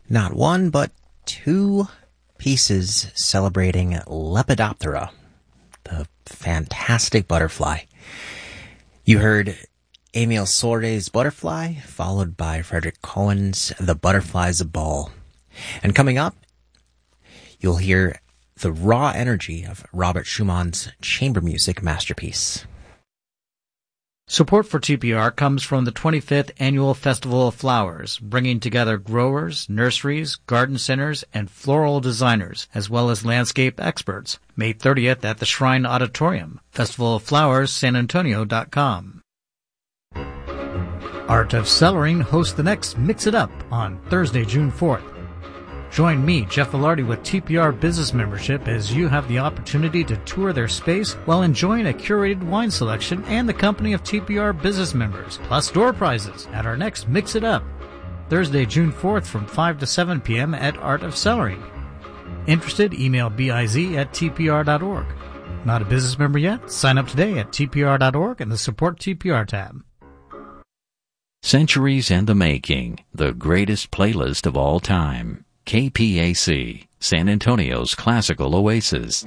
Not one, but two pieces celebrating Lepidoptera, the fantastic butterfly. You heard Emile Sorde's Butterfly, followed by Frederick Cohen's The Butterfly's Ball. And coming up, you'll hear the raw energy of Robert Schumann's chamber music masterpiece. Support for TPR comes from the 25th Annual Festival of Flowers, bringing together growers, nurseries, garden centers, and floral designers, as well as landscape experts. May 30th at the Shrine Auditorium. Festival of Flowers, SanAntonio.com. Art of Cellaring hosts the next Mix It Up on Thursday, June 4th. Join me, Jeff Velarde, with TPR Business Membership as you have the opportunity to tour their space while enjoying a curated wine selection and the company of TPR Business members, plus door prizes at our next Mix It Up, Thursday, June 4th from 5 to 7 p.m. at Art of Cellaring. Interested? Email biz@tpr.org. Not a business member yet? Sign up today at tpr.org in the Support TPR tab. Centuries in the Making, the greatest playlist of all time. KPAC, San Antonio's classical oasis.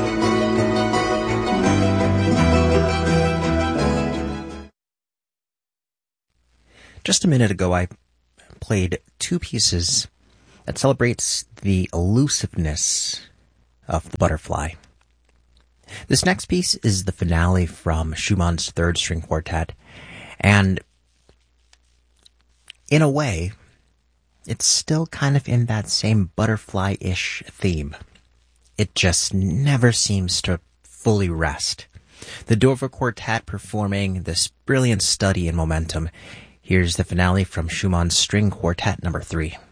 Just a minute ago, I played two pieces that celebrates the elusiveness of the butterfly. This next piece is the finale from Schumann's Third String Quartet, and in a way, it's still kind of in that same butterfly-ish theme. It just never seems to fully rest. The Dover Quartet performing this brilliant study in momentum. Here's the finale from Schumann's String Quartet No. 3.